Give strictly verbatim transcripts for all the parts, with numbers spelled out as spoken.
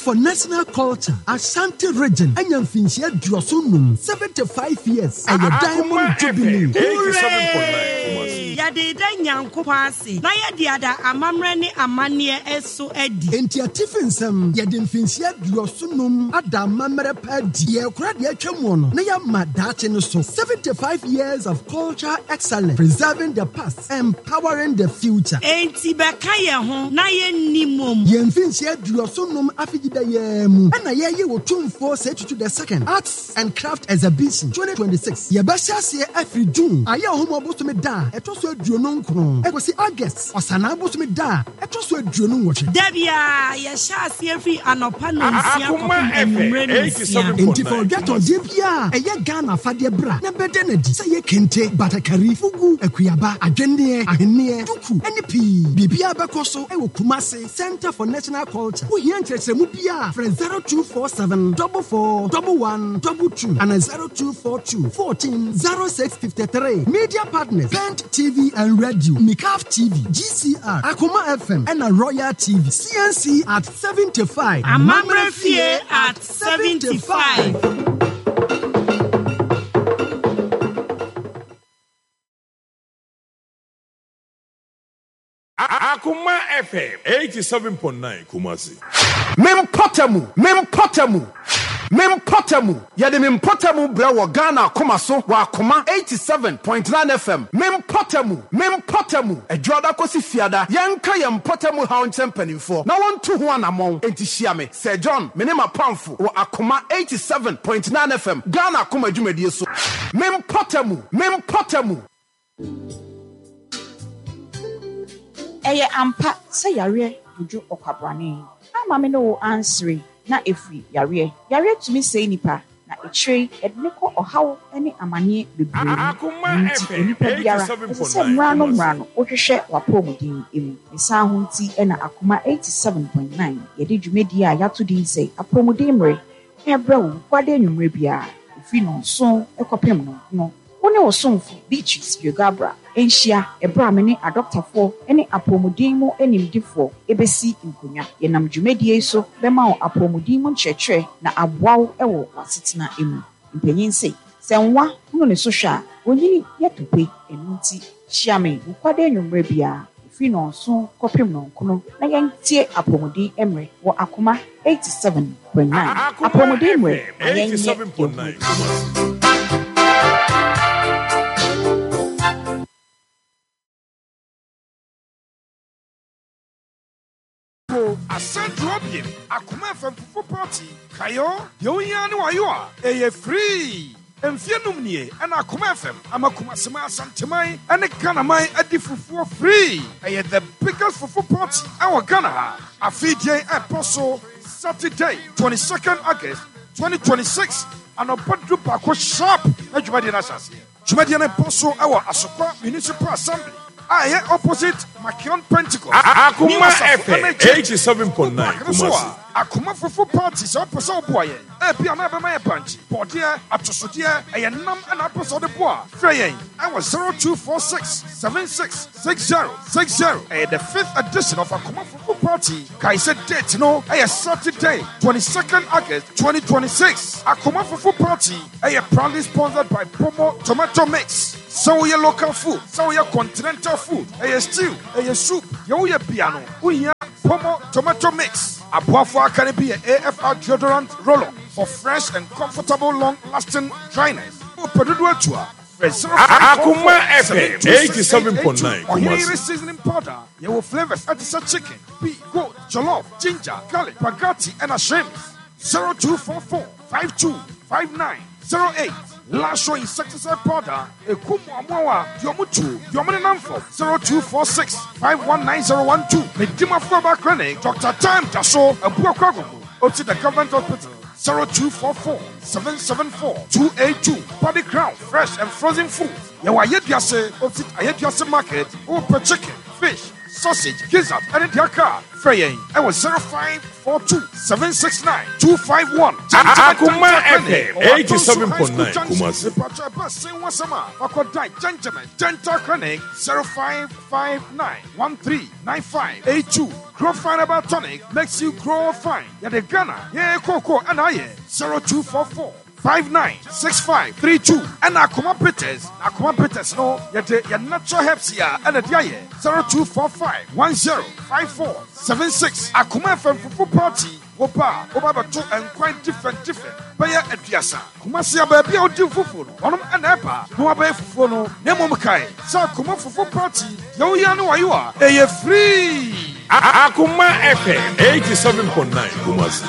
for National Culture, Ashanti region, and Yamfinchia Diosunum, seventy-five years, and your Diamond Jubilee. eighty-seven point nine. Yadida Yankupasi, Nayadiada, Amamrani, Amania, Esu Edi. Entia Tiffinsem, Yadinfinchia Diosunum, Adamamere Padi, Yakradia Chamono, Nayama Dachinoso, seventy-five years of culture excellence, preserving the past, empowering the future. Enti Bakaya home, Naye Nimum. Yamfinchia Diosunum Afida Yemu, and Naye will tune for set to the second Arts and Craft Exhibition twenty twenty-six. Yabasha say every June, Aya Homo Bosumi Da, et also a Dronon Kron, and was the August, or Sana Bosumi Da, et also a Dronon watch. Debia, Yasha, every Anopano, eighty-seven. And if you get on Debia, a young Ghana Fadia Bra, Nabedenedi, say ye Kente, Batakari, Fugu, Equiaba, Agende, Ahene, Duku, N P, Bibia Bakoso, Ewo Kumase, Center for National Culture, who yanted Semupia, from zero two four seven, double four, double one, double two, and a zero two four two, fourteen, zero six fifty-three. Media partners, Bent T V and Radio, Mikaf T V, G C R, Akuma F M, and a Royal T V, C N C at seventy-five, Amamre Fie at seventy-five. Akuma F M eighty-seven point nine Kumasi. Mempotamu, mempotamu, mempotamu. Yade mempotamu bra wa Ghana akoma so wa akoma eighty-seven point nine F M. Mempotamu, mempotamu. Edwada kosi fiada. Yanka yempotamu ha onche mpanimfo. Na won tu ho anamon enti hia me. Sir John, me ne mapamfo wa akoma eighty-seven point nine F M. Ghana akoma dwumadie so. Mempotamu, mempotamu. Eye ampa se yare buju okwabrane ama me no answering na efri yare yare tumi say nipa na echre edneko ohaw ene amanye bebre Akuma F M eighty-seven point nine mrano mrano ohwehwe wapomudin emu isa ho nti ena akuma eighty-seven point nine yede dwumedi a yato din say apomudin mre ebra wo kwade nwumre bia efri no so ekopem no no woni osomfo beaches biogabra enhia ebra me ne adoptafo ene apomudin mu enimdifo ebesi nkonya yenam dwumedie so bema o apomudin mu nkyerkyere na aboaw ewo wasetena emu mpanyin sei senwa no ne so hwa onyini yetope enunti hia ukwade nwumre bia efi no so kopem no nkono na yentie apomudin emre wo akoma eighty-seven point nine apomudin emre eighty-seven point nine A central beam, Akuma F M for party. Kayo, Yoyan Wayoa, a free. And Fianumnie, and Akuma F M, Amakuma Sama Santamai, and a Kanamai at the for free. I had the biggest for party, our Ghana. A Fiji Apostle, Saturday, twenty-second August, twenty twenty-six, and a Padru Pako sharp, Jumadian Assassin. Jumadian Apostle, our Asokwa Municipal Assembly. I am opposite Makion Pentacle. Akuma F M eighty-seven point nine Kumasi. Akuma for parties opposite boy. A piano by my punch. Portia, Atosodia, a num and opposite the bois. Frey. I was zero two four six seven six six zero six zero. A the fifth edition of Akuma for party. Kaiser date no. A Saturday, twenty-second August twenty twenty-six. Akuma for party. A proudly sponsored by Pomo Tomato Mix. So your local food, so your continental food, a stew, a soup, yo your piano, we have Pomo Tomato Mix, a Buafua Caribbean A F R deodorant roller for fresh and comfortable long-lasting dryness. Akuma F M eighty-seven point nine or here seasoning powder, your flavors at the chicken, beef, goat, jollof, ginger, garlic, spaghetti, and a shrimp. zero two four four five two five nine zero eight. Last show insecticide powder, a Kumwa, Yomutu, Yomanamfo, zero two four six five one nine zero one two. Medima Foba Clinic, Doctor Time Tasso, a Buakago, Oti the Government Hospital, zero two four four seven seven four two eight two. Body Crown, fresh and frozen food. Yawa Yediase, Oti Ayediase Market, Opa Chicken, fish, sausage, gizzard, and their car. Freying. I was zero five four two seven six nine two five one. Akuma F M eighty-seven point nine Kumasi. Dental Clinic zero five five nine one three nine five eight two. Grow Fine Herbal Tonic makes you grow fine. Yade Ghana, yeah, Coco, and I zero two four four. Five nine six five three two and Akuma Peters, Akuma Peters, no, yet your natural helps here and at Yaye zero two four five one zero five four seven six. Akuma from Fufu Party, Wopa, Obaba two and quite different, different. Baya at Yasa, Kumasia baby, or do Fufu, one and Epa, no Abe Fufono, Nemomakai, so Akuma Fufu Party, yo, ya know where you are, a you free. Akuma F M eighty-seven point nine Kumasi.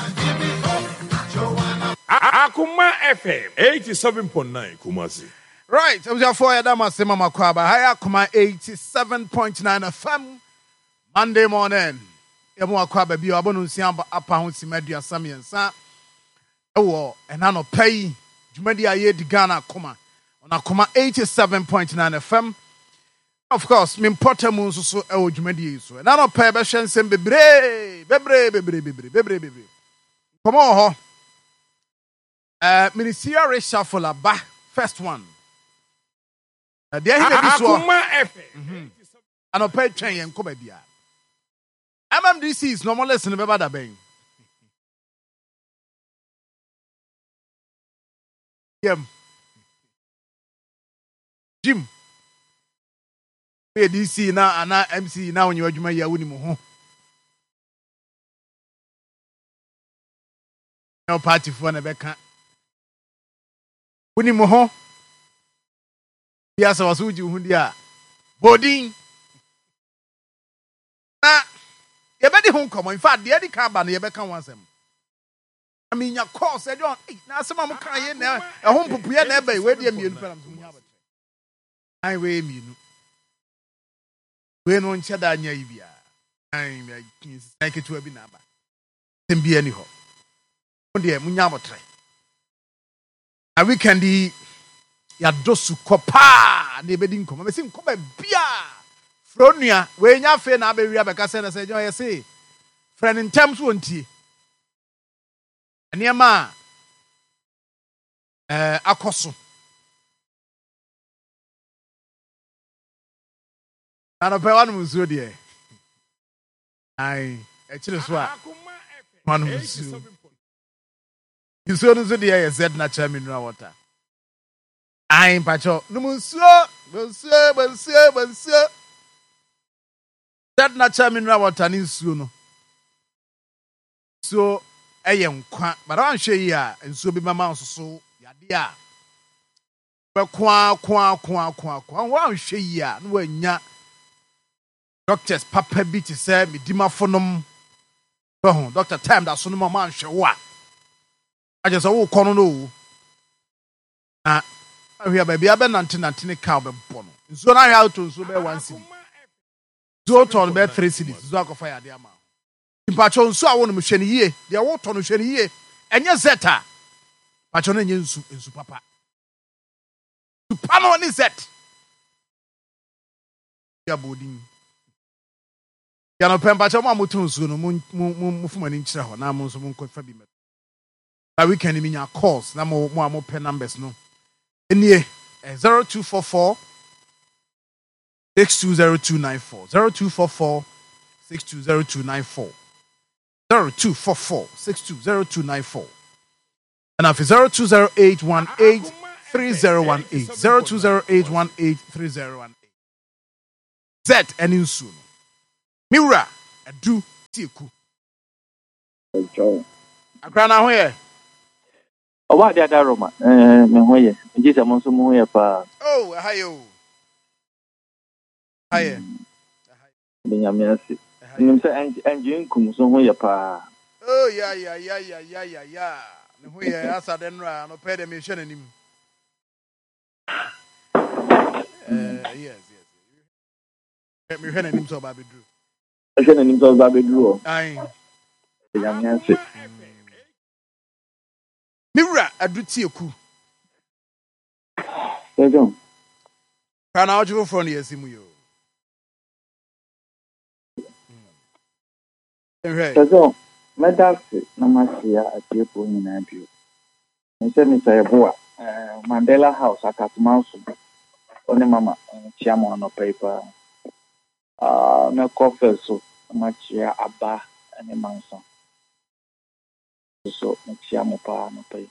Akuma F M eighty-seven point nine Kumasi. Right, I was your four Adama Sema Makwaba. Hi, Akuma eighty-seven point nine F M. Monday morning. Emu Akwaba bi abonu siamba apa ho simedia samiensa. Ewo enano pay. Jumedia ye di Ghana Akuma. On Akuma eighty-seven point nine F M. Of course, me importa mu so so ewo jumedia so. Enano pay be hwensem bebre, bebre, bebre, bebre, bebre, bebre. Come on ho. Uh, Ministerial reshuffle aba first one. Uh, there he may be so. And a pay train and come bia. M M D C is normal lesson about that bang. Jim. Jim. Pay D C now and now M C now when you are Juma Yawuni. No party for Nebeka. Wuni mo ho biasa wasuji hundia bodin na ye be di ho komo in fact dey di ka ba na ye be kan wansem I mean your course e don na asema mo kan ye na e ho mpupu ye na e ba we dey mienu pera mo nya ba ai we mienu we no nche da anya ibia ai me kin sai ketu abi na ba tem bia ni ho mo dey mo nya botre a weekend ya dosu kopa na ebedi nkoma me si nkoma bia fronua we nya fe na abewia beka se na se jo ye se friend in terms wontie aniema eh akoso na no pe wanu musuo de ai e chire so a wanu musuo Isuo no so de ye zed natural mineral water. Ai pacho, no musuo, musuo, musuo, musuo. Zed natural mineral water ni isuo no. So eye nkwa, but wan hwe yi a nsuo bi mama nsoso yade a. Be kwa kwa kwa kwa kwa wan hwe yi a no wanya doctors papa bi ti say medimafonom. Oh, Doctor Time da so no man hwe wo a. I just oh kono no ah ahia baby abe nante nante ne ka be bono nso na ahia to nso be one city zo ton be three cities zo akofa ya de ama impacho nso a wo no hwe ne yie de wo to no hwe ne yie enye zeta pacho no enye nsu nsu papa supano ni zet ya bodin ya no pempa cho mo amoto nsu no mu mu fumani nkyira ho na mo nso mo nkofa bi me that weekend in your calls, na mo mo mo pen numbers no. Enie zero two four four six two zero two nine four zero two four four six two zero two nine four zero two four four six two zero two nine four and after zero two zero eight one eight three zero one eight zero two zero eight one eight three zero one eight. Z and in soon. Mira adu tieku. Akrana ho ye. Owa dia da Roma eh me ho ye nji mo so mo ye pa oh hayo haye Benjamin asi nim se engine kum so ho ye pa oh ya ya ya ya ya ya ya ne ho ye asa den ra no pe de me hwe nanim eh yes yes me hwe nanim so ba bedru hwe nanim so ba bedru ai Benjamin asi Mira adutieku. Ejo. Kana ojo for no yesimu yo. So, Medas, Namasia, a people in Abuse. And send me say, boy, Mandela House at Atmouse, only Mama, Chairman on paper. Uh, no coffee, so much here, Abba, and a manson. So, Chiamopa, no pay.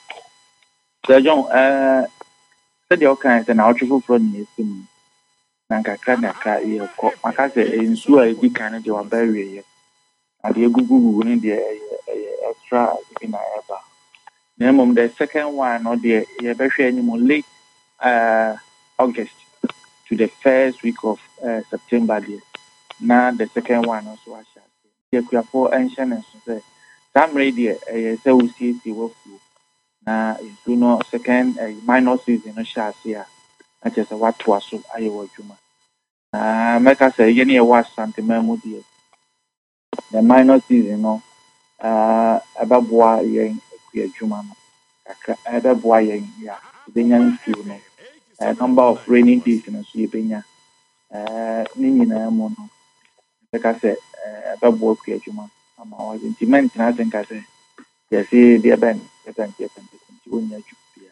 So, John, uh, said your kind and our triple from you. Nanka Kanaka, you call my cousin, and so I did kind of your barrier. And the Google in the extra in a ever. Name the second one, or the very anymore late uh, August to the first week of uh, September. There. Now the second one also I shall say. The four ancient and say, some radio, a say we see the work. Now it's do not second minor season, no shall see. I just what was so I was human. Uh, make us say, any was something memory. The minor season, no, uh, about boy, young, a human. Other boy, yeah, the young few, a number of rainy days in a sweeping, uh, Nina Mono. Like I said, about boy, a human. I'm always intimate, and I think I say, yes, dear Ben, yes, and yes, and yes,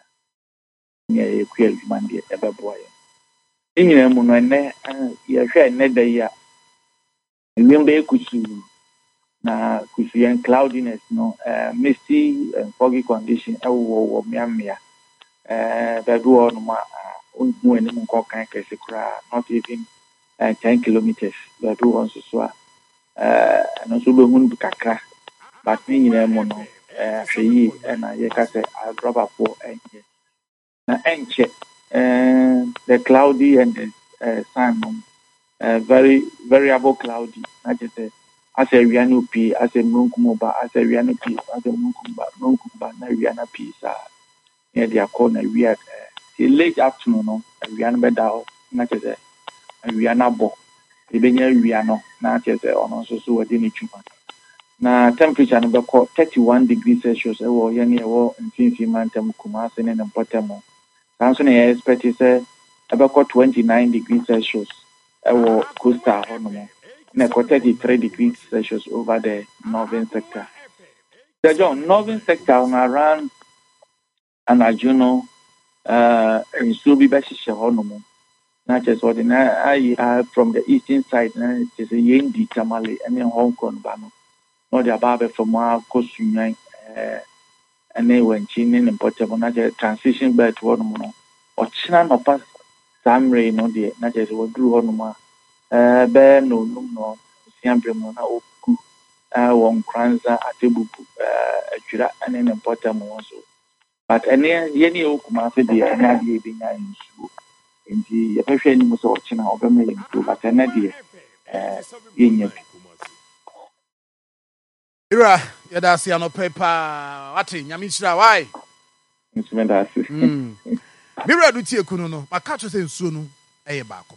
and yes, a queer human, dear, ever boy. In your moon, and you're sure neither year. Remember, could you? Na kusi and cloudiness no uh, misty and foggy condition e wo wo miamia eh be do on ma unmu eni mun ko kan kese kura not even uh, ten kilometers be do on so so eh no so be hun kakra but ni nyina mo no eh hweyi na ye ka se agroba po enye na enche eh the cloudy and the uh, sun uh, very variable cloudy na just as a Riano P, as a Munkumoba, as a Riano P, as a Munkumba, Munkumba, na Riana P, near their corner. We had a late afternoon, no, a Riana Bedao, not as a Riana Bo, the Benya Riano, not as a on also so a dinner chuma. Now, temperature number called thirty-one degrees Celsius, a war, Yanni, a war, and Finfi Mantem, Kumasin, and Potamo. Samson, I expect is a about twenty-nine degrees Celsius, a war, Costa, Honomo. thirty-three degrees Celsius over the northern sector. The John, northern sector around Anajuno, uh, in Subi Bashisha Honomo. Not just what I from the eastern side, and it is a Yendi Tamale, and in Hong Kong, Bano. Not the Ababe from our coast union, and they went chin and portable, not a transition back to Honomo. Or China no pass some rain, no dear, not just what grew Honoma. Uh, bear no, no, no, Siambre Mona, Oku, uh, one Kranza, Atebu, uh, Jura, and an important also. But any, any Okuma, the Anadi being in school, in the especially most of China, Obama, but an idea, uh, in your. Ira, Yadasi, no paper, what in Yamishra, why? Instrument. Mira, do you know? My catch is in soon, a back.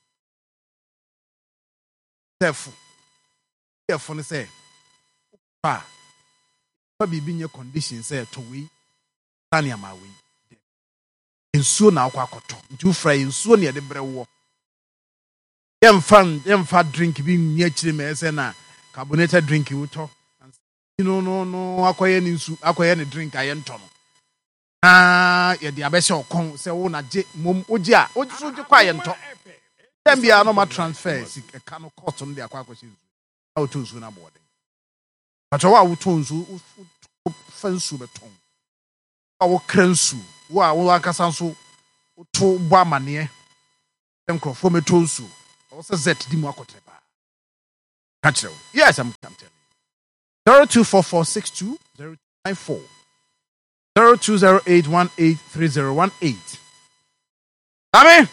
Therefore, therefore, say, ah, probably be in your condition, say, to we, Tanya, my way. In soon now, Quacoto, two fry in soon near the brew. Young fun, young fat drink being near Chimesena, carbonated drink you talk. You know, no, no, acquire any soup, acquire any drink I am Tom. Ah, yeah, the abyssal con, say, oh, na j, mum, oja, what should you quiet talk? Then be a normal transfer, a canoe cotton, the aquaquation. How to soon aboard. But our tones who fence the tongue. Our crensu, who are all Casanso, to Bamania, then from a tonsu, also Zet Dimocoteba. Catch you. Yes, I'm telling you. zero two four four six two zero two nine four zero two zero eight one eight three zero one eight. Amen.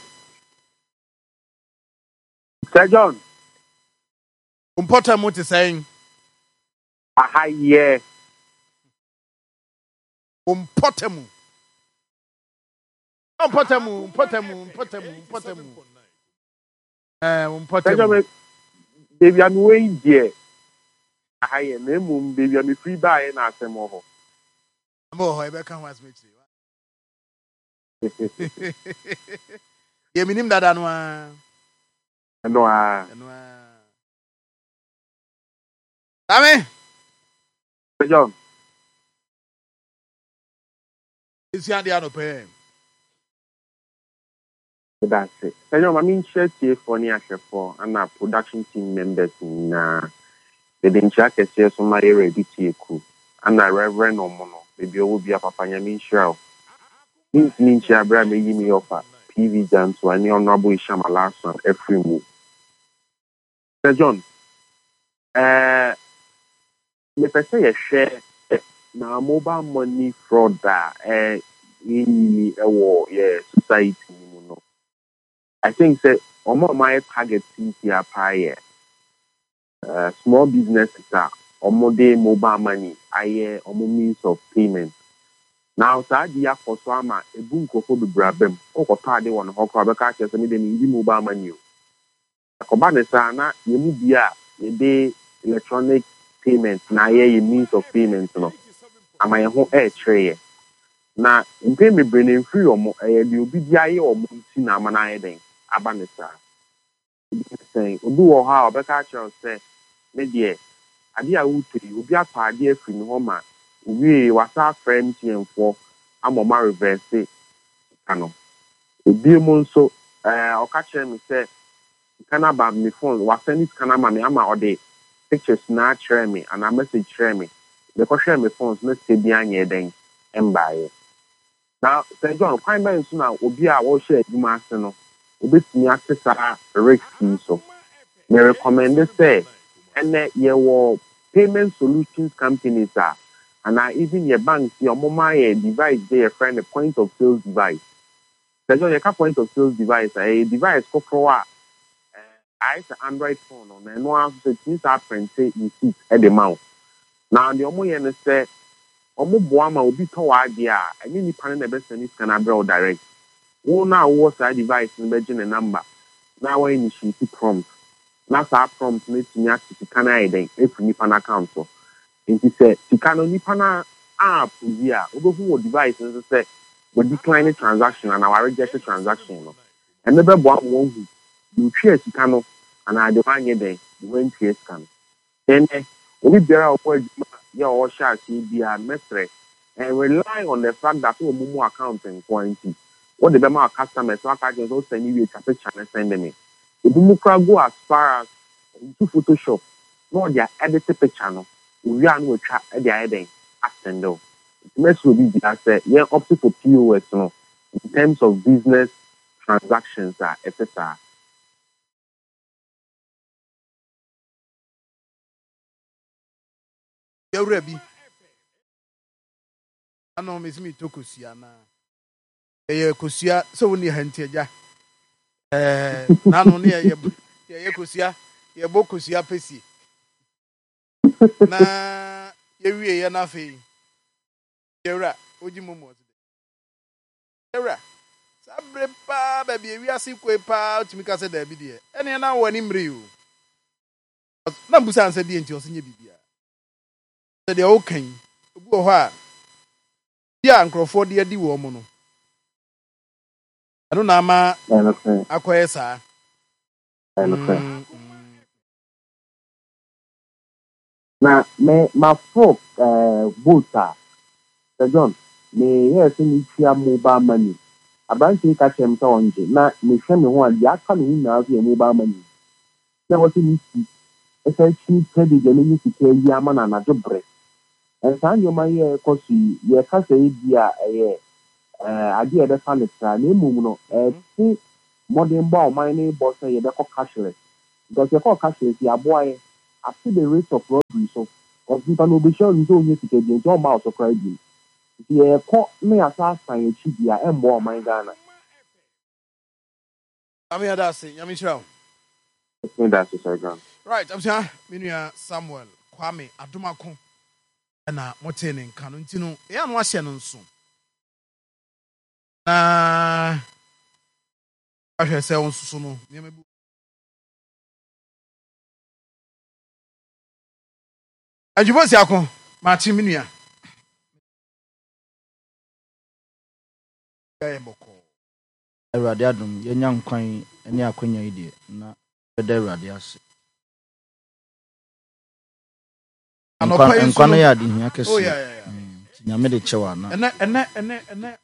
Sir John. Important what is saying. Aha, yeah. Umpotemu. Umpotemu, umpotemu, umpotemu, umpotemu. Eh, umpotemu. Baby, I'm waiting there. Aha, yeah, name baby, I'm free by and ask them over. Mo, I beckon was me. You mean that I know. Amen. John. It's your idea no pay. That's it. So, John, I mean, share tea for near for and our production team members in uh, the Dinchak S. Somebody ready to cool. And I reverend no mono. Maybe will be a papa yamin shroud. Means Nincha Bra may me offer P V Jans to any honorable Ishama last one every move. Sir John, uh, if I say a share now mobile money fraud that uh, in a war, yeah, society, you know. I think that almost my target is here, uh, small businesses are almost mobile money, I almost means of payment. Now, Sadia for Swama, a book of the Brabem, or Tade one, Hawker, Bacachas, and then mobile money. A Cobanesana, you move here, a day electronic payment, now a means of payment, no. Am I home air tray? Now, in payment, bringing free or more, a will be the eye or Muntina Manai, Abanesa. Saying, do or how Bacachas say, Media, Adia Uti, will be a party free Homa. We was our friends and for I'm on my reverse. Kano. Ebi mo nso eh o ka kire me say kana ba me phone wa send it kana ma me ama o de pictures na kire me and a message kire me. Me ko share me phones na se bi anye den embaye. Now say John kwan ba nso na obi a wo share adwuma ase no obetumi akesa risky so. Me recommend say ene ye wo payment solutions companies are and I even your bank your mama device they a friend a point of sales device. There's a point of sales device, a device for uh, I it's an Android phone on and no answer it means I print it you see at the mouth. Now the omo say omo boama will be to idea and you need panel the best and it can abroad direct. Who now was that device in Belgian a number. Now when you see prompt. Now our prompt needs me to can I then if you pan account so. And he said, you can only pan app here, who device and say we decline the transaction and our rejected transaction. And never one who you share Sicano and I define it then you went to a scan. Then we bear our word your shall see be a mestre and rely on the fact that we more accounting quantity. What the Bema customers so I can also send you a picture and send me. If you go as far as to Photoshop, no their edited picture no. We are no chat at the heading asking though. It must be I said, yeah, up to for P O S no in terms of business transactions are et cetera. You ready? I know Miss Me to Kusia na. Eh, Kusia, so when you hunted eh, Nano near ye Kusia, ye Bokusia Pesi. Na ye ye na fe. Yera, Ujimumo. Yera. Sabre pa baby we asi kwe pa utimi ka se da bi de. Ene na wani mre o. Na busa ansa di enti osenye bibia. Se de o kan. Obi o ho a. Dia nkrofo de adi wo mo no. Ano na ama akoye sa. Na me ma folk eh bota. Sir John, me yes ni tia mobile money. Abanti ka chem ta onje na me hwe me ho a ya ka me na so mobile money. Na what ni si. Esa chi tedi de ni si ke yi ama na na dobre. And san yo ma ye ko si ye ka se bi a eh eh ade e be fa ne tra na emu no eh ti modern ball mine boss ye be ko cashless. Because you call cashless ya boy after the rate of robbery so of people no be sure you don't need to get your mouth of credit. Yeah, call me as I sign a chip ya and more my Ghana. I mean that's it. Yami Shroud. That's it, Sir John. Right, I'm saying Minia Samuel Kwame Adumako. Na motene nkanu nti no ya no ahye no nso na ahwe se won susu no ne mebu ajubosi akon ma chi menua ya boko Awurade adom yenya nkwan ani akonya ide na beda Awurade ase nkwa ya di hia kese oh yeah yeah yeah nyame de chewa na ene ene ene ene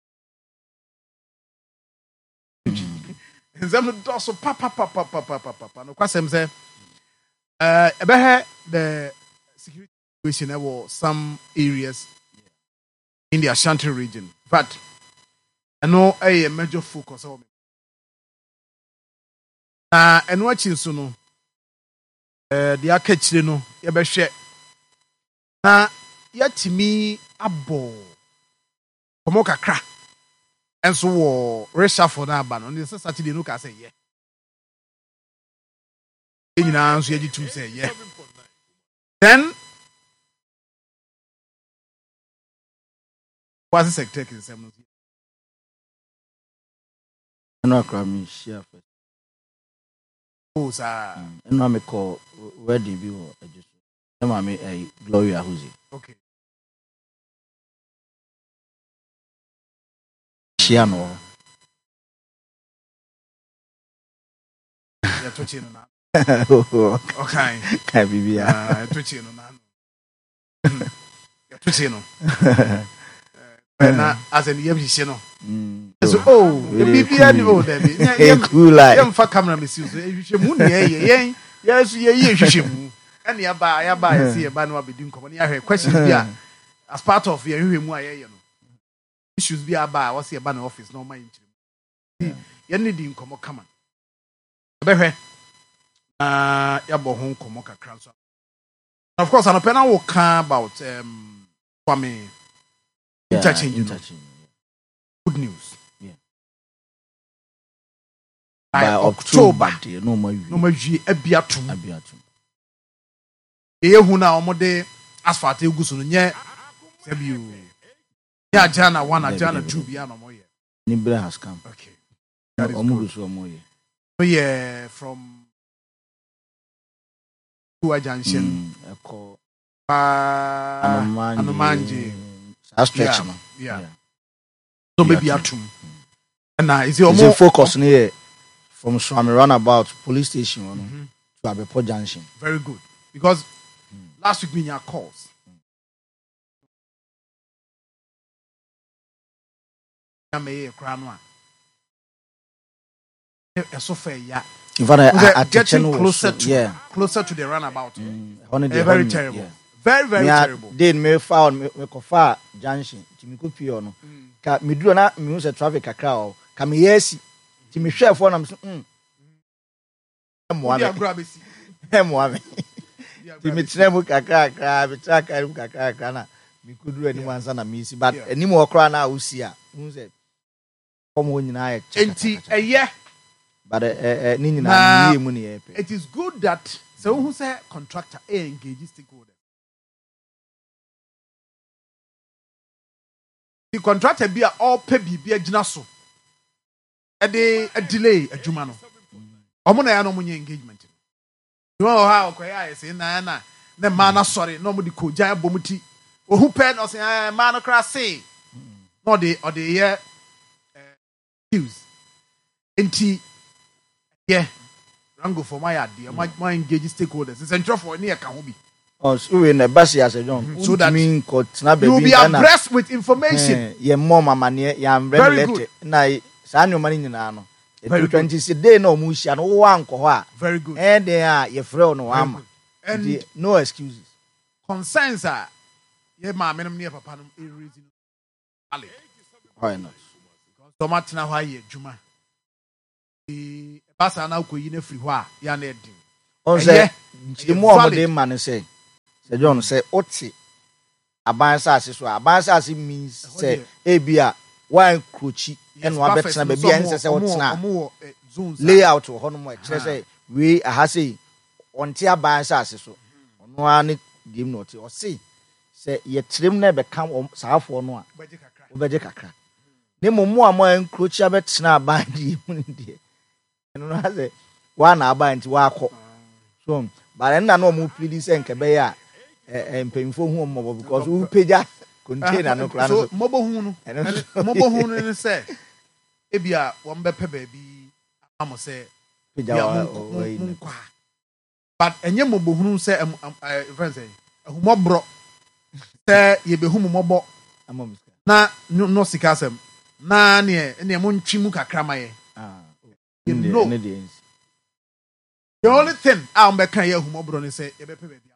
nzam do so pa pa pa pa pa pa pa pa no kwasem say eh ebe he the security situation was some areas in the Ashanti region but I know a major focus on na eno achi so no eh de akachire no ye be hwe na yatimi abo komo kakra enso wo reshuffle na aba no this Saturday no ka say ye nyina anso ye gitum say ye then was the secretary in seven no akra mi share first oh sir eno me call wedding bi wo ajuso e ma me eh Gloria Huzi okay share no ya to chino na okay kai bibia ah to chino na ya to chino na as an yem hye no so oh the bibia ni oh there be cool like yem fa camera me si so hye mu ne ye yen yes ye ye hye mu ene ya ba ya ba ye si ye ba no abedi nkomo ne ya hwe question bia as part of ye hwe mu aye ye no issues bia ba was ye ba na office no man nchire ye ne di nkomo kama be hwe ah ya bo ho nkomo kakra so of course an opena will come about um for me yeah, interchange, interchange. Good news. Yeah. By, By October, October no more no more G Ebiatum. Abiatum. Ye hu na omode asphalt egu so no nye sebiu. Ya jana one and jana two bia no mo ye. Nibra has come. Okay. That is good. So mo ye. So yeah, from Tua Junction. Mm, eko uh, Anomanji. Anomanji. That stretch yeah, no. Yeah. Yeah. So maybe atum. And now is it more focus near from Swami roundabout police station no, mm-hmm. to Abepo Junction. Very good. Because mm. last week we had calls. I may a crown one. So fair, yeah. In fact, I, I getting closer to yeah. closer to the runabout. Mm. Uh, very terrible. Yeah. Very, very me terrible. Then me found me ko fa junction. Timi ko pio no. Ka me duro na me use traffic kakra o. Ka me yesi. Timi hwe fo na me so mm. Emo ame. Emo ame. Timi tremu kakra kakra, be traka rum kakra kakra na me ko duro ani wansa na me si but ani mo okra na usi a. Hu se komo nyina ya. Enti eye but eh eh ni nyina me mu ne ye pe. It is good that so who say contractor e engage stakeholder. The contractor be all pay bibia gina so. E dey a delay adwuma no. Omo na ya no munye engagement. You know how okoya say na na na man na sorry no mo di ko jan bomuti. Ohu pe no say man no kra say. No dey or dey here news. Enti yeah. Rango for my idea. My my engage stakeholders. It's entry for near can be. Oh, so we na basi as John. So that mean ko tena baby. You will be abreast with information. Ye more mama ne ya very good. Na sa anyo mani nyina no. E twenty six day na omu hia no wo anko ho a. Very good. And then ah ye frɛ no ama. And no excuses. Concerns are ye ma menom ne papa no e reason. Ale. Why not? So much na why ye djuma. E basa na koyi na free ho a ya na edin. On say the more of them man say say John say oti aban saase so aban saase means say ebia one krochi and one bet na baby en say otina layout ho no mo kire say we aha say onti aban saase so ono ani dim no ti o say say ye tirem na be kan saafo no a obeje kakra ne mo mo am en krochi abet na aban di mu ndi eno na say one aban ti wa akọ so but na no mo plead say nke be ya eh mpemfo hu mo because we peja container no kra so mo bo hu no mo bo hu no say ebia wo mbe pe ba bi am say peja wa but enye mo bo hu say friends say ahumɔborɔ sɛ yɛbɛhu mo mmɔbɔ na no sika asɛm na neɛ neɛ mo ntwi mu kakra ma yɛ you know the only thing a mbɛka yɛ ahumɔborɔ ne sɛ yɛbɛpɛ baabi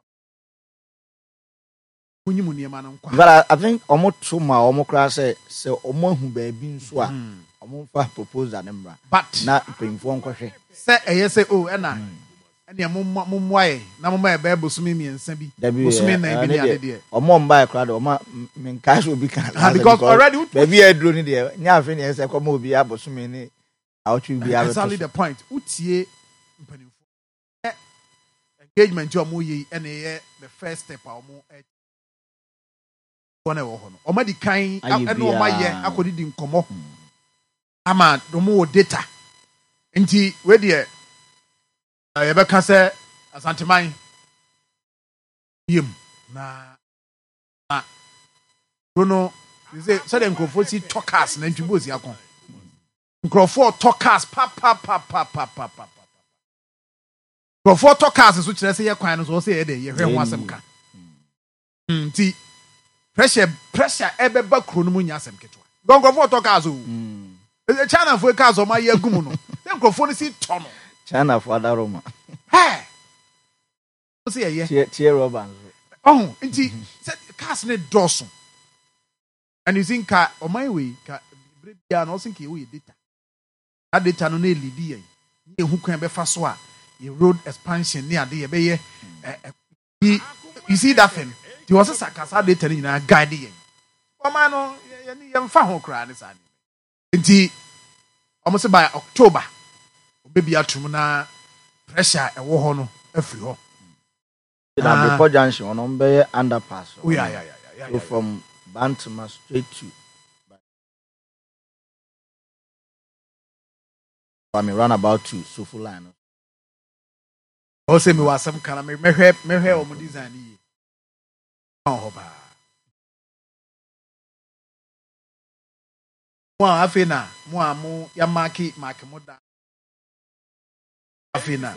munyi mu nneɛma no nkwa but I think ɔmo to ma ɔmo kora sɛ sɛ ɔmo ahu baabi nso a ɔmo fa proposal ne mmra but na mpanyinfoɔ nkɔhwɛ sɛ ɛyɛ sɛ o ɛna ɛnea mo mo mmoa yɛ na mo ma ɛbɛɛ bosomi mmiɛnsa bi bosomi na ebi ne ade deɛ ɔmo mba kora de ɔmo menka so obi kan because already baabi a aduro ne deɛ nya afi ne ɛsɛ kɔma obi abosomi ne awotwe bi abɛto exactly the point utie mpanimfoɔ engagement a ɔmo yɛ ɛna ɛyɛ the first step a ɔmo ɛ wɔn ɛwɔ hɔ no ɔmo di kan ɛna ɔmo ayɛ akɔdidi nkɔmɔ ama ɔmo wɔ data nti wei deɛ yɛbɛka sɛ asanteman yam na na no sɛ sɛdeɛ nkurɔfoɔ si tɔ cars na ntwi bɔsi akɔ nkurɔfoɔ tɔ cars pa pa pa pa pa pa pa nkurɔfoɔ tɔ cars so kyerɛ sɛ yɛ kwan no so ɔsɛ yɛ dɛ yɛhwɛ ho asɛm ka nti pressure pressure ɛbɛba kuro no mu nya asɛm ketewa nkurɔfoɔ tɔ cars o China foɔ cars ɔma yɛ gu mu no sɛ nkurɔfoɔ no si tɔ no China for that Roma. Hey, what's here? Yeah, tear rubber. Oh, indeed, said cast ne dorsum. And you think, on my way, Bribia, no think you data. That data no nearly dear. You who can be fast one. You road expansion near the bay. You see that thing? There was a sarcasm data in a guiding. Oh, man, you found crying. Indeed, almost by October. Baby atum na pressure ɛwɔ hɔ no afiri hɔ. Na before junction on be underpass. Oh yeah yeah yeah yeah. So from Bantama straight to I mean roundabout to Sofu line. O say me was some kind of me mehwɛ mehwɛ o mo design yi. Oh ba. Mo afi na mo a mo ya mark mark mo da. Afina.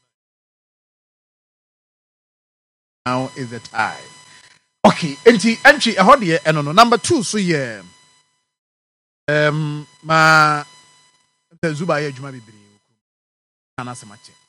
Now is the time. Okay, entry entry a hot year and no number two so yeah. Um ma the Zuba ye juma bibiri. Ana semache.